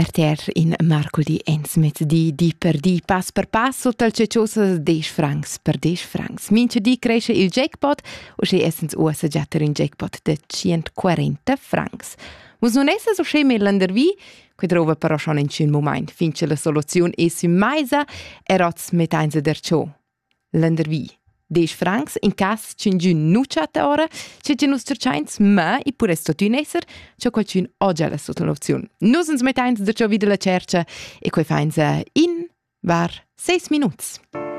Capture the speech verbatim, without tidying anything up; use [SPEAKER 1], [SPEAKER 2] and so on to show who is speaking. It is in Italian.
[SPEAKER 1] Er ter in Marcudi ens met di di per di pass per pass sotto il ceciosa des francs per des francs. Mince di cresce il jackpot o se essens o assaggiater in jackpot de centquarenta francs. Mus non essa so sceme l'andervi, que trova però schon in schön moment, finché la soluzione è su maisa e roz metainza der ciò. L'andervi. des francs in cas c'ingün nucciata ora, c'è genus cercains, ma i pure sto tu nesser, c'è qualcun oggi la soluzione. Nus ens metains da ciò vide la cercia e quei fainza in var seis minuts.